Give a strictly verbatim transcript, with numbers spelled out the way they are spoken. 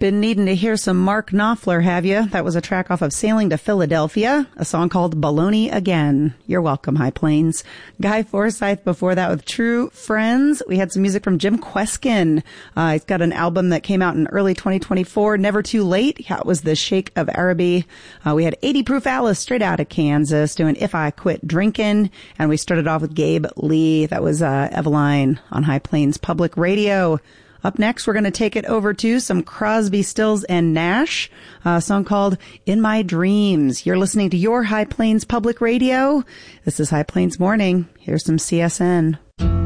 Been needing to hear some Mark Knopfler, have you? That was a track off of Sailing to Philadelphia, a song called Baloney Again. You're welcome, High Plains. Guy Forsyth before that with True Friends. We had some music from Jim Kweskin. Uh, he's got an album that came out in early twenty twenty-four, Never Too Late. Yeah, it was the Shake of Araby. Uh, we had eighty Proof Alice straight out of Kansas doing If I Quit Drinking. And we started off with Gabe Lee. That was uh, Eveline on High Plains Public Radio. Up next, we're going to take it over to some Crosby, Stills, and Nash, a song called In My Dreams. You're listening to your High Plains Public Radio. This is High Plains Morning. Here's some C S N.